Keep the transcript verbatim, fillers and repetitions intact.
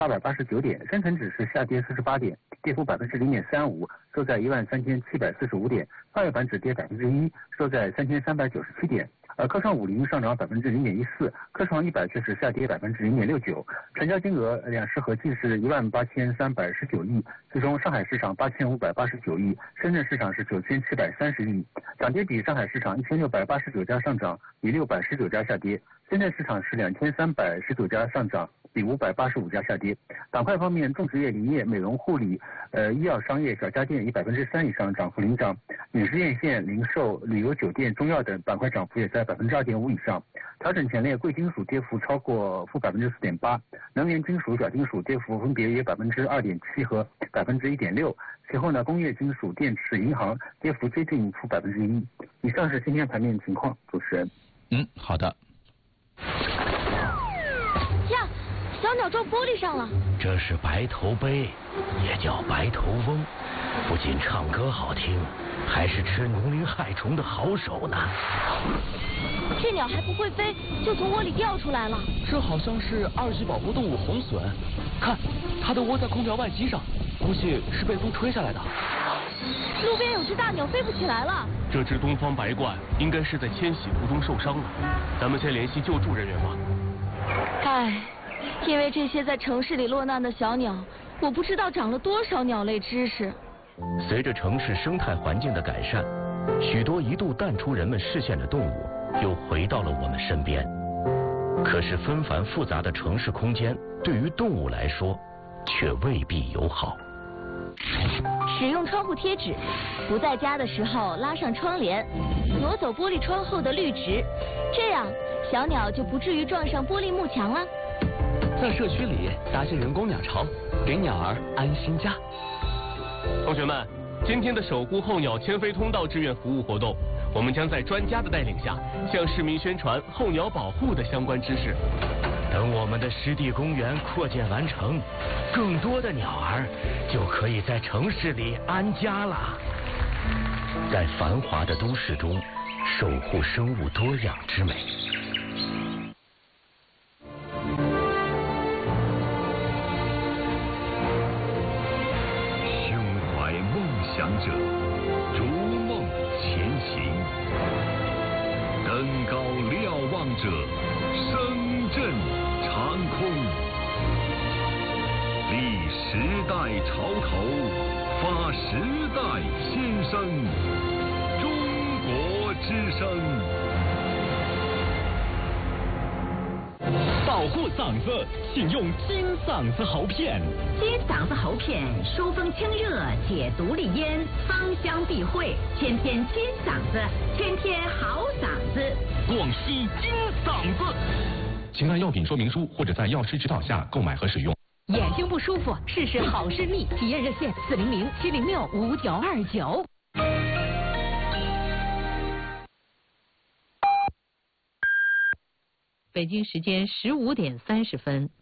八百八十九点，深成指数下跌四十八点，跌幅百分之零点三五，收在一万三千七百四十五点。创业板指跌百分之一，收在三千三百九十七点。而科创五零上涨百分之零点一四，科创一百却是下跌百分之零点六九。成交金额两市合计是一万八千三百十九亿，其中上海市场八千五百八十九亿，深圳市场是九千七百三十亿。涨跌比，上海市场一千六百八十九家上涨，比六百十九家下跌；深圳市场是两千三百十九家上涨，比五百八十五家下跌。板块方面，种植业、林业、美容护理、呃医药商业、小家电以百分之三以上涨幅领涨，饮食院线、零售、旅游酒店、中药等板块涨幅也在百分之二点五以上。调整前列贵金属跌幅超过负百分之四点八，能源金属、小金属跌幅分别约百分之二点七和百分之一点六。其后呢，工业金属、电池、银行跌幅接近负百分之一。以上是今天盘面情况，主持人。 嗯，好的。 呀，小鸟撞玻璃上了。 这是白头鹎，也叫白头翁，不仅唱歌好听，还是吃农林害虫的好手呢。 这鸟还不会飞，就从窝里掉出来了。 这好像是二级保护动物红隼，看，它的窝在空调外机上，估计是被风吹下来的。 路边有只大鸟飞不起来了。 这只东方白鹳应该是在迁徙途中受伤了，咱们先联系救助人员吧。 唉，因为这些在城市里落难的小鸟，我不知道长了多少鸟类知识。 随着城市生态环境的改善，许多一度淡出人们视线的动物又回到了我们身边。可是纷繁复杂的城市空间对于动物来说却未必友好。 使用窗户贴纸，不在家的时候拉上窗帘，挪走玻璃窗后的绿植，这样小鸟就不至于撞上玻璃幕墙了。 在社区里搭建人工鸟巢，给鸟儿安心家。 同学们，今天的守护候鸟迁飞通道志愿服务活动，我们将在专家的带领下，向市民宣传候鸟保护的相关知识。 等我们的湿地公园扩建完成，更多的鸟儿就可以在城市里安家了。在繁华的都市中，守护生物多样之美。 胸怀梦想者，逐梦前行。登高瞭望者，声震长空。立时代潮头，发时代新声。中国之声。 保护嗓子，请用金嗓子喉片。 金嗓子喉片疏风清热，解毒利咽，芳香避秽，天天金嗓子，天天好嗓子。 广西金嗓子。请看药品说明书或者在药师指导下购买和使用。 眼睛不舒服，试试好视力，体验热线四零零七零六五九二九。 北京时间十五点三十分。